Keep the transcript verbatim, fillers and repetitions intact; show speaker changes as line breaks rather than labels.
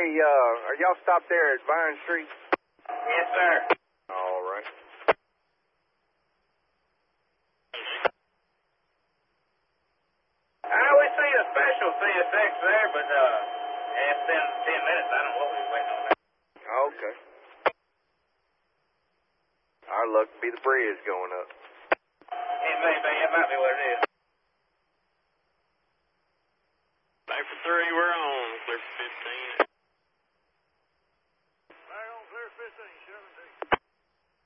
Hey, uh, are y'all stopped there at Vine Street?
Yes, sir.
All right.
Uh, we see a special C S X there, but, uh, it's been ten minutes. I don't know what we were waiting on there.
Okay. Our luck be the bridge going up.
It may be. It might be what it is.